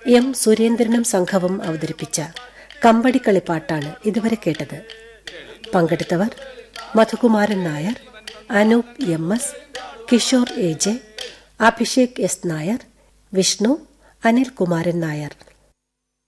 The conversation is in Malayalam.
എം സുരേന്ദ്രനും സംഘവും അവതരിപ്പിച്ച കമ്പടിക്കളിപ്പാട്ടാണ് ഇതുവരെ കേട്ടത്. പങ്കെടുത്തവർ മധുകുമാരൻ Nair, Anoop M S, Kishore A J, Abhishek S Nair, Vishnu, Anil Kumaran Nair.